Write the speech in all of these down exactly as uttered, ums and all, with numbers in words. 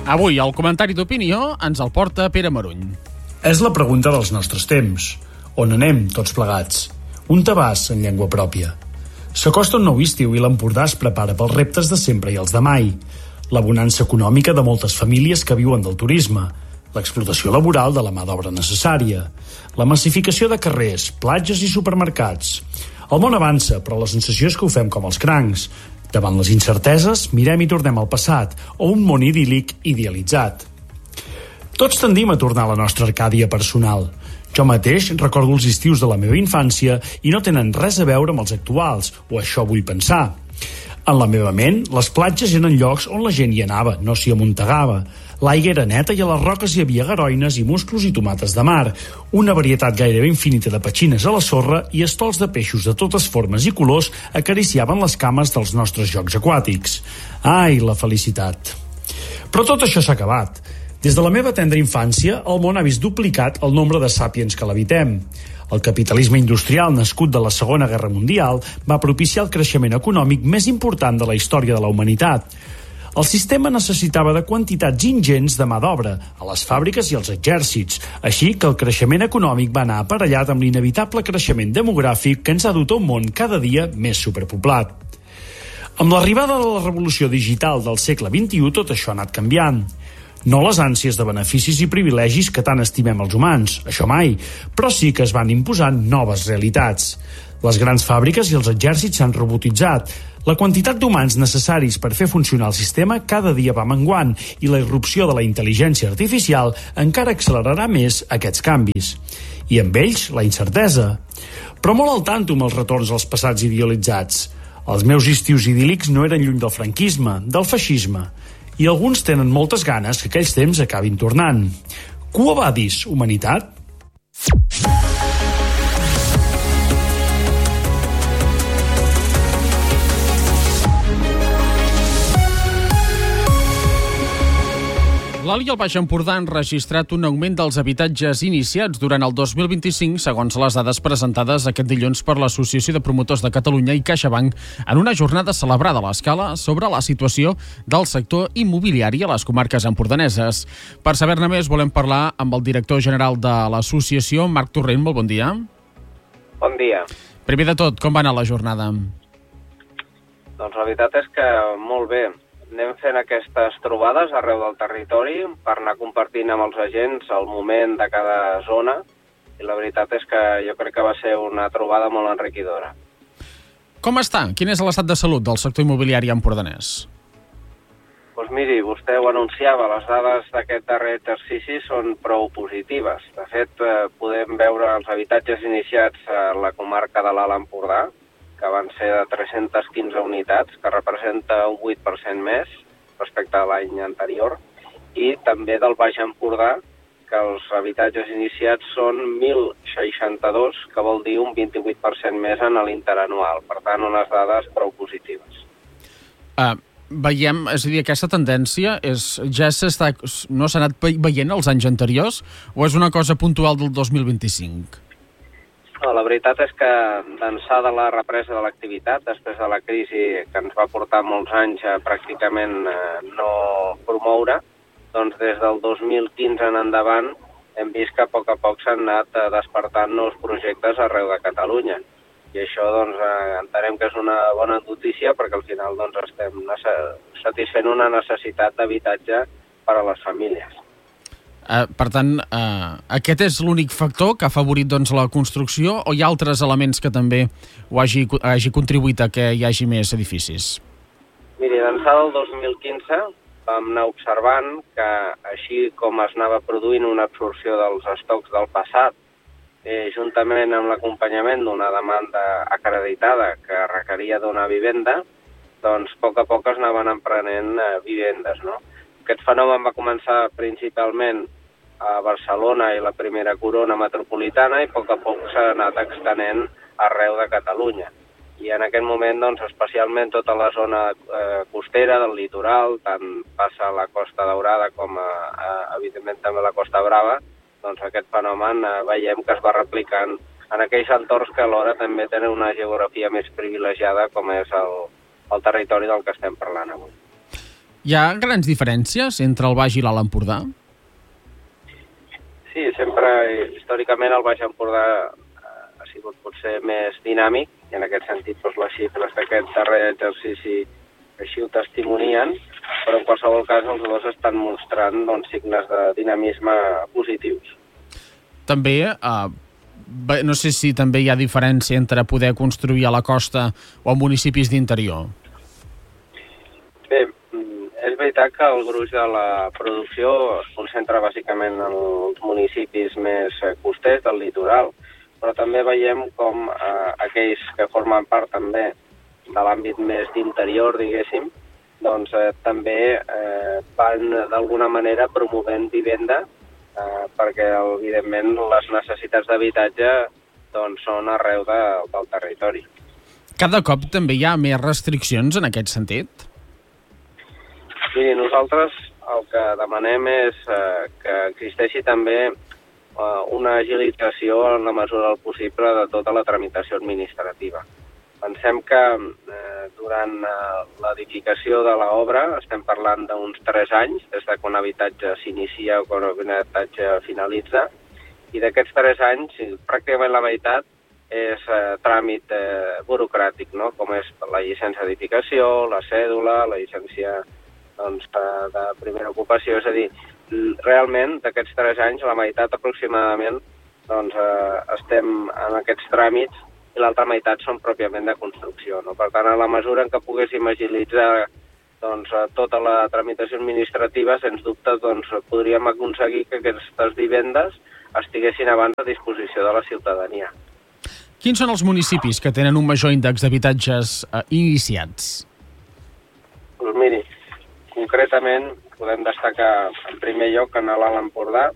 Avui el comentari d'opinió ens el porta Pere Maruny. És la pregunta dels nostres temps. On anem tots plegats? Un tabàs en llengua pròpia. S'acosta un nou estiu i l'Empordà es prepara pels reptes de sempre i els de mai. La bonança econòmica de moltes famílies que viuen del turisme, l'explotació laboral de la mà d'obra necessària, la massificació de carrers, platges i supermercats. El món avança, però la sensació és que ho fem com els crancs. Davant les incerteses, mirem i tornem al passat, o un món idíl·lic idealitzat. Tots tendim a tornar a la nostra Arcàdia personal. Jo mateix recordo els estius de la meva infància i no tenen res a veure amb els actuals, o això vull pensar. En la meva ment, les platges eren llocs on la gent hi anava, no s'hi amuntegava. L'aigua era neta i a les roques hi havia garoines i musclos i tomates de mar, una varietat gairebé infinita de petxines a la sorra i estols de peixos de totes formes i colors acariciaven les cames dels nostres jocs aquàtics. Ai, la felicitat! Però tot això s'ha acabat. Des de la meva tendra infància, el món ha vist duplicat el nombre de sàpiens que l'habitem. El capitalisme industrial nascut de la Segona Guerra Mundial va propiciar el creixement econòmic més important de la història de la humanitat. El sistema necessitava de quantitats ingents de mà d'obra, a les fàbriques i als exèrcits, així que el creixement econòmic va anar aparellat amb l'inevitable creixement demogràfic que ens ha dut a un món cada dia més superpoblat. Amb l'arribada de la revolució digital del segle vint-i-u tot això ha anat canviant. No les ànsies de beneficis i privilegis que tant estimem els humans, això mai, però sí que es van imposant noves realitats. Les grans fàbriques i els exèrcits s'han robotitzat. La quantitat d'humans necessaris per fer funcionar el sistema cada dia va menguant i la irrupció de la intel·ligència artificial encara accelerarà més aquests canvis. I amb ells, la incertesa. Però molt al tanto amb els retorns als passats idealitzats. Els meus estius idíl·lics no eren lluny del franquisme, del feixisme. I alguns tenen moltes ganes que aquells temps acabin tornant. Quo vadis, humanitat? L'Alt i el Baix Empordà han registrat un augment dels habitatges iniciats durant el dos mil vint-i-cinc, segons les dades presentades aquest dilluns per l'Associació de Promotors de Catalunya i CaixaBank en una jornada celebrada a l'Escala sobre la situació del sector immobiliari a les comarques empordaneses. Per saber-ne més, volem parlar amb el director general de l'associació, Marc Torrent. Molt bon dia. Bon dia. Primer de tot, com va anar la jornada? Doncs la veritat és que molt bé. Anem fent aquestes trobades arreu del territori per anar compartint amb els agents el moment de cada zona i la veritat és que jo crec que va ser una trobada molt enriquidora. Com està? Quin és l'estat de salut del sector immobiliari empordanès? Doncs miri, vostè ho anunciava, les dades d'aquest darrer exercici són prou positives. De fet, podem veure els habitatges iniciats a la comarca de l'Alt Empordà, que van ser de tres-centes quinze unitats, que representa un vuit per cent més respecte a l'any anterior, i també del Baix Empordà, que els habitatges iniciats són mil seixanta-dos, que vol dir un vint-i-vuit per cent més en l'interanual. Per tant, unes dades prou positives. Uh, veiem, és a dir, aquesta tendència és, ja s'està, no s'ha anat veient els anys anteriors o és una cosa puntual del dos mil vint-i-cinc? No, la veritat és que d'ençà de la represa de l'activitat, després de la crisi que ens va portar molts anys a pràcticament eh, no promoure, doncs des del dos mil quinze en endavant hem vist que a poc a poc s'han anat eh, despertant nous projectes arreu de Catalunya. I això doncs, eh, entenem que és una bona notícia perquè al final doncs, estem satisfent una necessitat d'habitatge per a les famílies. Uh, per tant, uh, aquest és l'únic factor que ha afavorit doncs, la construcció o hi ha altres elements que també ho hagi, hagi contribuït a que hi hagi més edificis? Miri, d'ençà del dos mil quinze vam anar observant que així com es anava produint una absorció dels estocs del passat, eh, juntament amb l'acompanyament d'una demanda acreditada que requeria d'una vivenda, doncs a poc a poc es anaven emprenent eh, vivendes, no? Aquest fenomen va començar principalment a Barcelona i la primera corona metropolitana i a poc a poc s'ha anat extenent arreu de Catalunya. I en aquest moment, doncs, especialment tota la zona eh, costera del litoral, tant passa a la Costa Daurada com, a, a, evidentment, també a la Costa Brava, doncs aquest fenomen eh, veiem que es va replicant en aquells entorns que alhora també tenen una geografia més privilegiada com és el, el territori del que estem parlant avui. Hi ha grans diferències entre el Baix i l'Alt Empordà? Sí, sempre, històricament, el Baix Empordà ha sigut potser més dinàmic, i en aquest sentit doncs, les xifres d'aquest darrer exercici així ho testimonien, però en qualsevol cas els dos estan mostrant doncs, signes de dinamisme positius. També, eh, no sé si també hi ha diferència entre poder construir a la costa o a municipis d'interior. Bé, és veritat que el gruix de la producció es concentra bàsicament en els municipis més costers del litoral, però també veiem com eh, aquells que formen part també de l'àmbit més d'interior, diguéssim, doncs eh, també eh, van d'alguna manera promovent vivenda eh, perquè, evidentment, les necessitats d'habitatge doncs, són arreu de, del territori. Cada cop també hi ha més restriccions en aquest sentit? Miri, nosaltres el que demanem és eh, que existeixi també eh, una agilització en la mesura del possible de tota la tramitació administrativa. Pensem que eh, durant eh, l'edificació de l'obra estem parlant d'uns tres anys, des de quan l'habitatge s'inicia o quan l'habitatge finalitza, i d'aquests tres anys, pràcticament la meitat és eh, tràmit eh, burocràtic, no? Com és la llicència d'edificació, la cèdula, la llicència doncs, de primera ocupació. És a dir, realment, d'aquests tres anys, la meitat aproximadament, doncs, eh, estem en aquests tràmits, i l'altra meitat són pròpiament de construcció. No? Per tant, a la mesura en què poguéssim agilitzar doncs, tota la tramitació administrativa, sens dubte doncs, podríem aconseguir que aquestes vivendes estiguessin abans a disposició de la ciutadania. Quins són els municipis que tenen un major índex d'habitatges eh, iniciats? Doncs miri, concretament podem destacar en primer lloc en l'Alt Empordà.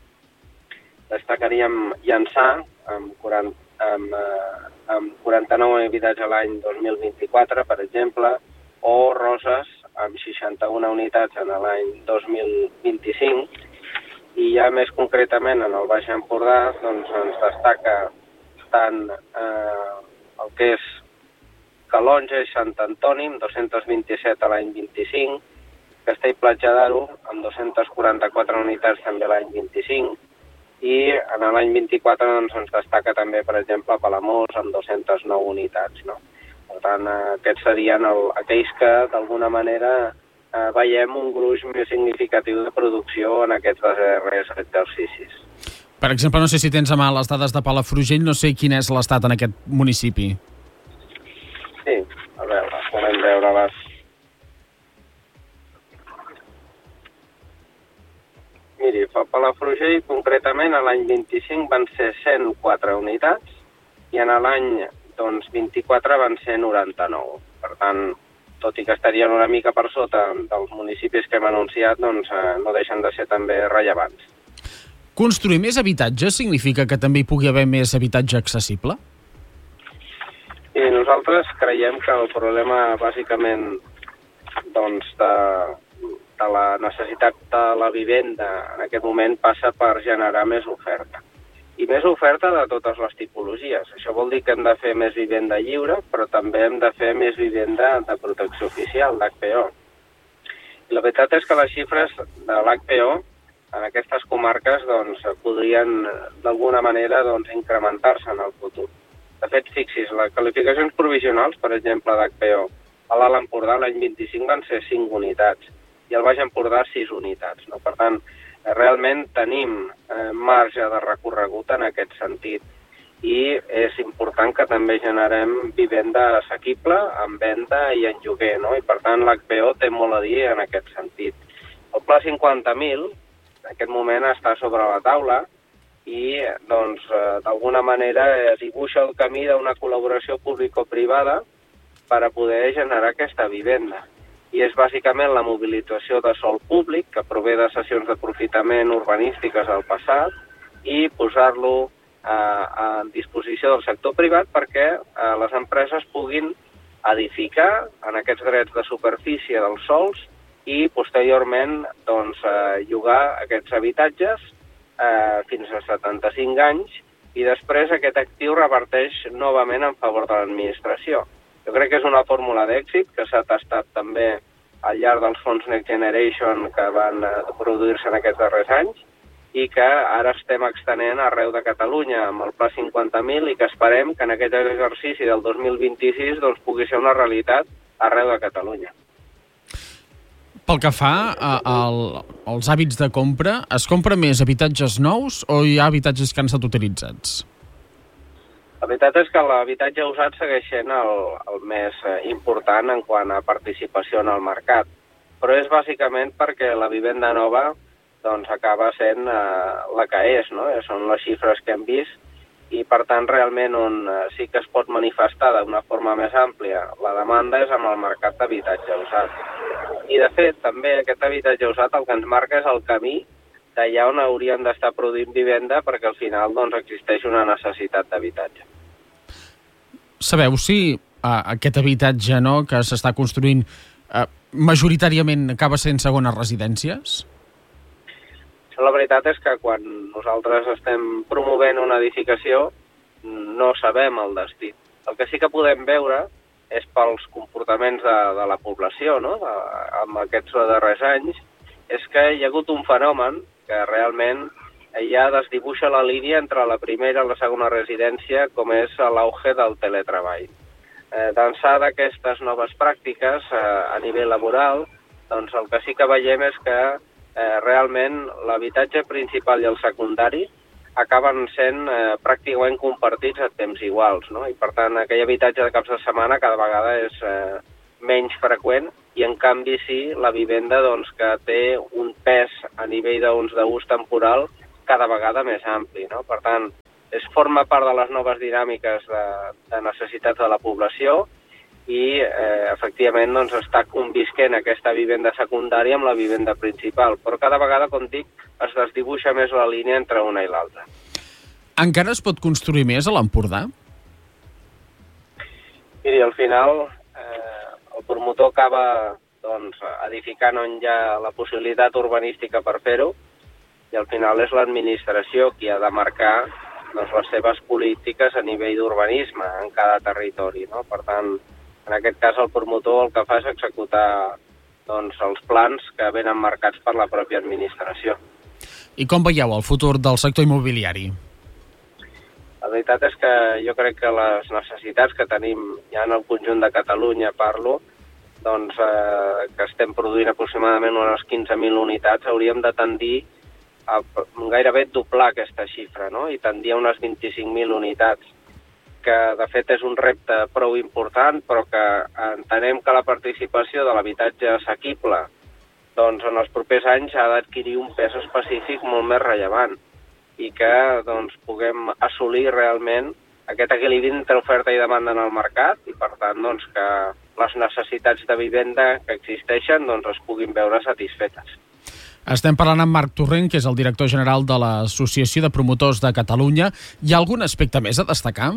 Destacaríem Llançà, amb quaranta amb, eh, amb quaranta-nou habitatges a l'any dos mil vint-i-quatre, per exemple, o Roses, amb seixanta-una unitats en l'any dos mil vint-i-cinc, i ja més concretament en el Baix Empordà doncs, ens destaca tant eh, el que és Calonge i Sant Antoni, amb dos-cents vint-i-set a l'any vint-i-cinc, Castell-Platja d'Aro, amb dos-cents quaranta-quatre unitats també l'any vint-i-cinc, i en l'any vint-i-quatre doncs, ens destaca també, per exemple, Palamós, amb dos-cents nou unitats. No? Per tant, eh, aquests serien el, aquells que, d'alguna manera, eh, veiem un gruix més significatiu de producció en aquests darrers exercicis. Per exemple, no sé si tens a mà les dades de Palafrugell, no sé quin és l'estat en aquest municipi. Sí, a veure, podem veure-les. Miri, a Palafrugell, concretament, a l'any vint-i-cinc van ser cent quatre unitats i en l'any doncs, vint-i-quatre van ser noranta-nou. Per tant, tot i que estarien una mica per sota dels municipis que hem anunciat, doncs eh, no deixen de ser també rellevants. Construir més habitatge significa que també hi pugui haver més habitatge accessible? I nosaltres creiem que el problema, bàsicament, doncs, de... de la necessitat de la vivenda en aquest moment passa per generar més oferta. I més oferta de totes les tipologies. Això vol dir que hem de fer més vivenda lliure, però també hem de fer més vivenda de protecció oficial, d'H P O. I la veritat és que les xifres de l'H P O en aquestes comarques doncs, podrien d'alguna manera doncs, incrementar-se en el futur. De fet, fixis, les qualificacions provisionals, per exemple, d'H P O, a l'Alt Empordà l'any vint-i-cinc van ser cinc unitats, i al Baix Empordà sis unitats. No? Per tant, realment tenim eh, marge de recorregut en aquest sentit i és important que també generem vivenda assequible en venda i en lloguer, no? I per tant l'H P O té molt a dir en aquest sentit. El Pla cinquanta mil en aquest moment està sobre la taula i doncs eh, d'alguna manera eh, dibuixa el camí d'una col·laboració público-privada per a poder generar aquesta vivenda. I és bàsicament la mobilització de sòl públic que prové de cessions d'aprofitament urbanístiques del passat i posar-lo eh, a disposició del sector privat perquè eh, les empreses puguin edificar en aquests drets de superfície dels sòls i posteriorment doncs, eh, llogar aquests habitatges eh, fins a setanta-cinc anys i després aquest actiu reverteix novament en favor de l'administració. Jo crec que és una fórmula d'èxit que s'ha tastat també al llarg dels fons Next Generation que van eh, produir-se en aquests darrers anys i que ara estem extenent arreu de Catalunya amb el Pla cinquanta mil i que esperem que en aquest exercici del dos mil vint-i-sis doncs, pugui ser una realitat arreu de Catalunya. Pel que fa a, a, als hàbits de compra, es compra més habitatges nous o hi ha habitatges que han estat utilitzats? La veritat és que l'habitatge usat segueix sent el, el més important en quant a participació en el mercat, però és bàsicament perquè la vivenda nova doncs, acaba sent eh, la que és, no? Són les xifres que hem vist i, per tant, realment on eh, sí que es pot manifestar d'una forma més àmplia la demanda és amb el mercat d'habitatge usat. I, de fet, també aquest habitatge usat el que ens marca és el camí d'allà on hauríem d'estar produint vivenda perquè al final doncs, existeix una necessitat d'habitatge. Sabeu si eh, aquest habitatge no, que s'està construint eh, majoritàriament acaba sent segones residències? La veritat és que quan nosaltres estem promovent una edificació no sabem el destí. El que sí que podem veure és pels comportaments de, de la població, no? De, amb aquests darrers anys, és que hi ha hagut un fenomen que realment ja desdibuixa la línia entre la primera i la segona residència, com és l'auge del teletreball. Eh, D'ençà d'aquestes noves pràctiques eh, a nivell laboral, doncs el que sí que veiem és que eh, realment l'habitatge principal i el secundari acaben sent eh, pràcticament compartits a temps iguals, no? I per tant aquell habitatge de caps de setmana cada vegada és eh, menys freqüent i en canvi sí la vivenda doncs, que té un pes a nivell doncs, d'ús temporal cada vegada més ampli, no? Per tant, es forma part de les noves dinàmiques de, de necessitats de la població i eh, efectivament doncs, està convisquent aquesta vivenda secundària amb la vivenda principal, però cada vegada, com dic, es desdibuixa més la línia entre una i l'altra. Encara es pot construir més a l'Empordà? Miri, al final eh, el promotor acaba doncs, edificant on hi ha la possibilitat urbanística per fer-ho i al final és l'administració qui ha de marcar doncs, les seves polítiques a nivell d'urbanisme en cada territori, no? Per tant, en aquest cas el promotor el que fa és executar doncs, els plans que venen marcats per la pròpia administració. I com veieu el futur del sector immobiliari? La veritat és que jo crec que les necessitats que tenim ja en el conjunt de Catalunya, parlo, doncs, eh, que estem produint aproximadament unes quinze mil unitats, hauríem de tendir a gairebé doblar aquesta xifra, no? I tendir a unes vint-i-cinc mil unitats, que de fet és un repte prou important, però que entenem que la participació de l'habitatge assequible doncs, en els propers anys ha d'adquirir un pes específic molt més rellevant i que doncs, puguem assolir realment aquest equilibri entre oferta i demanda en el mercat i, per tant, doncs, que les necessitats de vivenda que existeixen doncs, es puguin veure satisfetes. Estem parlant amb Marc Torrent, que és el director general de l'Associació de Promotors de Catalunya. Hi ha algun aspecte més a destacar?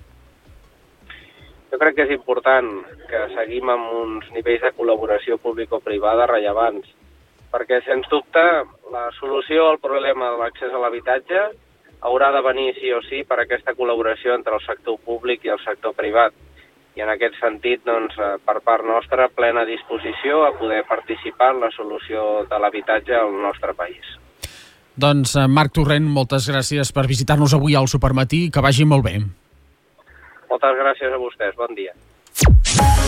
Jo crec que és important que seguim amb uns nivells de col·laboració público-privada rellevants, perquè, sens dubte, la solució al problema de l'accés a l'habitatge haurà de venir sí o sí per aquesta col·laboració entre el sector públic i el sector privat. I en aquest sentit, doncs, per part nostra, plena disposició a poder participar en la solució de l'habitatge al nostre país. Doncs, Marc Torrent, moltes gràcies per visitar-nos avui al Supermatí i que vagi molt bé. Moltes gràcies a vostès. Bon dia.